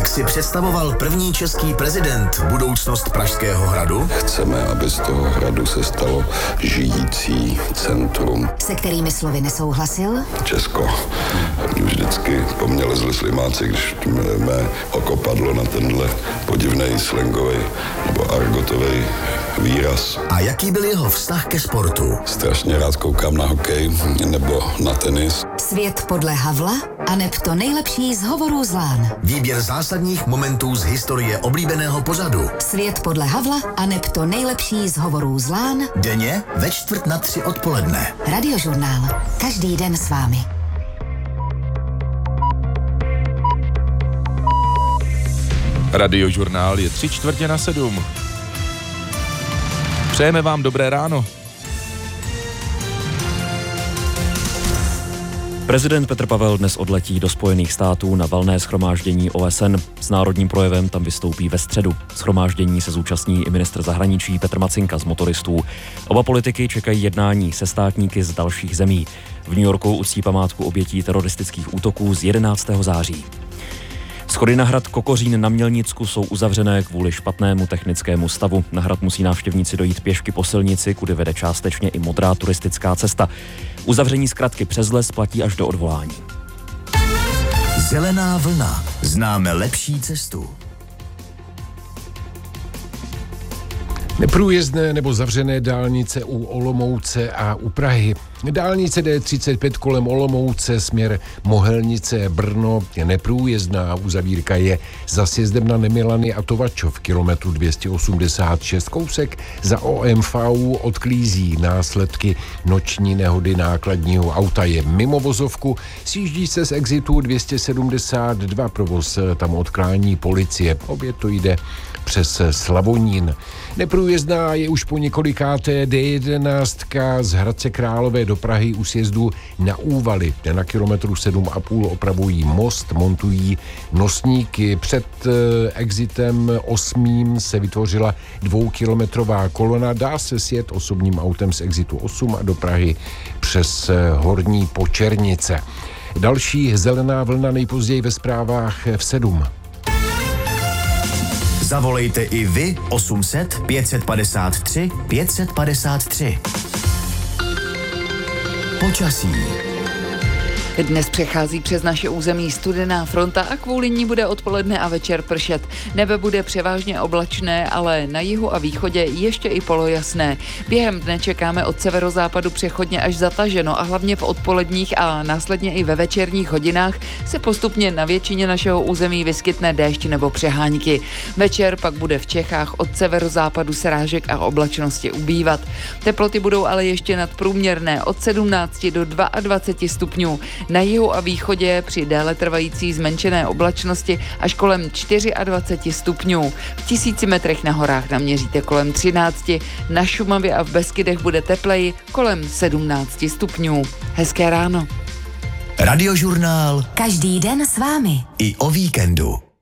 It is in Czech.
Jak si představoval první český prezident budoucnost Pražského hradu? Chceme, aby z toho hradu se stalo žijící centrum. Se kterými slovy nesouhlasil? Česko. Už vždycky po mně lezli slimáci, když mé oko padlo na tenhle podivnej slangový nebo argotový výraz. A jaký byl jeho vztah ke sportu? Strašně rád koukám na hokej nebo na tenis. Svět podle Havla aneb to nejlepší z hovorů z Lán. Výběr zásadních momentů z historie oblíbeného pořadu. Svět podle Havla aneb to nejlepší z hovorů z Lán. Denně ve 2:45 odpoledne. Radiožurnál. Každý den s vámi. Radiožurnál je 6:45. Přejeme vám dobré ráno. Prezident Petr Pavel dnes odletí do Spojených států na valné shromáždění OSN. S národním projevem tam vystoupí ve středu. Shromáždění se zúčastní i ministr zahraničí Petr Macinka z motoristů. Oba politiky čekají jednání se státníky z dalších zemí. V New Yorku uctí památku obětí teroristických útoků z 11. září. Schody na hrad Kokořín na Mělnicku jsou uzavřené kvůli špatnému technickému stavu. Na hrad musí návštěvníci dojít pěšky po silnici, kudy vede částečně i modrá turistická cesta. Uzavření zkratky přes les platí až do odvolání. Zelená vlna. Známe lepší cestu. Neprůjezdné nebo zavřené dálnice u Olomouce a u Prahy. Dálnice D35 kolem Olomouce směr Mohelnice Brno je neprůjezdná. Uzavírka je za sjezdem na Nemilany a Tovačov kilometru 286. Kousek za OMV odklízí následky noční nehody nákladního auta. Je mimo vozovku, sjíždí se z exitu 272, provoz tam odklání policie. Opět to jde přes Slavonín. Neprůjezdná je už po několikáté D11 z Hradce Králové do Prahy u sjezdu na Úvaly. Na kilometru 7,5 opravují most, montují nosníky. Před exitem 8. se vytvořila 2kilometrová kolona. Dá se sjet osobním autem z exitu 8 a do Prahy přes Horní Počernice. Další zelená vlna nejpozději ve zprávách v 7. Zavolejte i vy 800 553 553. Počasí. Dnes přechází přes naše území studená fronta a kvůli ní bude odpoledne a večer pršet. Nebe bude převážně oblačné, ale na jihu a východě ještě i polojasné. Během dne čekáme od severozápadu přechodně až zataženo a hlavně v odpoledních a následně i ve večerních hodinách se postupně na většině našeho území vyskytne déšť nebo přehánky. Večer pak bude v Čechách od severozápadu srážek a oblačnosti ubývat. Teploty budou ale ještě nadprůměrné od 17 do 22 stupňů. Na jihu a východě při déle trvající zmenšené oblačnosti až kolem 24 stupňů. V 1000 metrech na horách naměříte kolem 13, na Šumavě a v Beskydech bude tepleji kolem 17 stupňů. Hezké ráno. Radiožurnál. Každý den s vámi. I o víkendu.